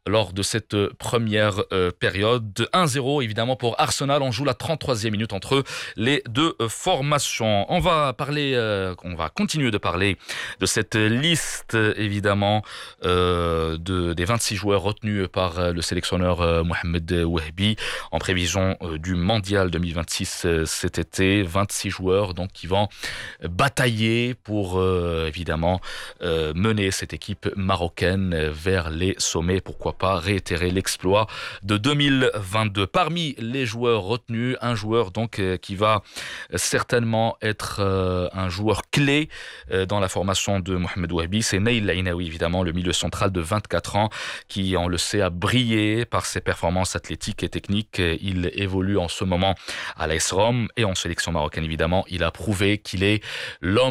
lors de cette première période. 1-0 évidemment pour Arsenal. On joue la 33e minute entre les deux formations. On va continuer de parler de cette liste évidemment des 26 joueurs retenus par le sélectionneur Mohamed Wahbi en prévision du mondial 2026 cet été. 26 joueurs donc qui vont batailler pour évidemment mener cette équipe marocaine vers les sommets. Pourquoi pas réitérer l'exploit de 2022. Parmi les joueurs retenus, un joueur donc qui va certainement être un joueur clé dans la formation de Mohamed Wahbi, c'est Naïl Ainaoui, évidemment, le milieu central de 24 ans qui, on le sait, a brillé par ses performances athlétiques et techniques. Il évolue en ce moment à l'AS Rome et en sélection marocaine, évidemment. Il a prouvé qu'il est l'homme